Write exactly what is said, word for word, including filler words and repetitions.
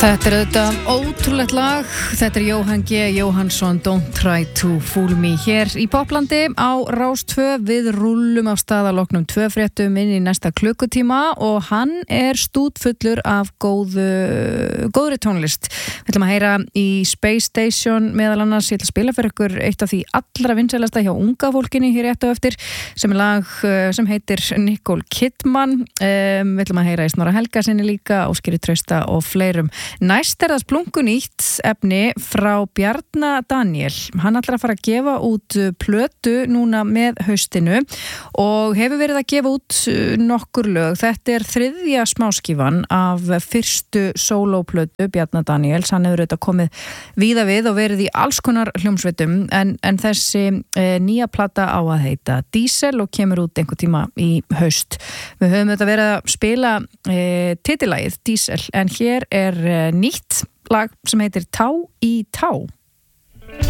Þetta er auðvitað ótrúlegt lag. Þetta er Jóhann G. Jóhannsson, Don't Try to Fool Me hér í Poplandi á Rás tvö. Við rúllum á stað að loknum tvö fréttum inn í næsta klukkutíma og hann er stútfullur af góðu, góðri tónlist. Við ætlum að heyra í Space Station meðal annars. Ég ætla að spila fyrir ykkur eitt af því allra vinsælasta hjá unga fólkinni hér rétt á eftir, sem er lag sem heitir Nicole Kidman. Um, við ætlum að heyra í Snorra Helgasyni líka, Óskari Trausta og fleirum. Næst er það splunkunýtt efni frá Bjarna Daniel. Hann ætlar að fara að gefa út plötu núna með haustinu og hefur verið að gefa út nokkur lög. Þetta er þriðja smáskífan af fyrstu sólóplötu Bjarna Daniels. Hann hefur auðvitað komið víða við og verið í alls konar hljómsveitum en, en þessi e, nýja plata á að heita Diesel og kemur út einhver tíma í haust. Við höfum auðvitað verið að spila e, titillagið Diesel en hér er nýtt lag sem heitir Tá í tá.